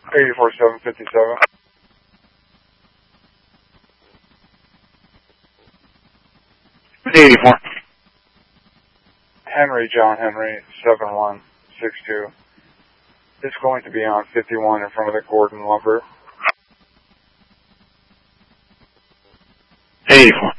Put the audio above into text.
84757. .84. Henry John Henry 7162. It's going to be on 51 in front of the Gordon Lumber. 84.